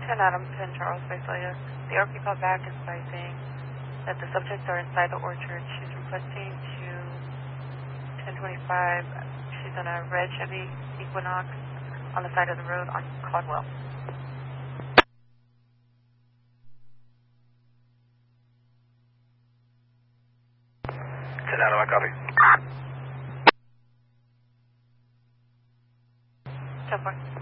10 Adams, 10 Charles, Visalia. The RP called back is by saying that the subjects are inside the orchard. She's requesting to 1025. She's in a red Chevy Equinox on the side of the road on Caldwell. 10 Adam, I copy. 10-4.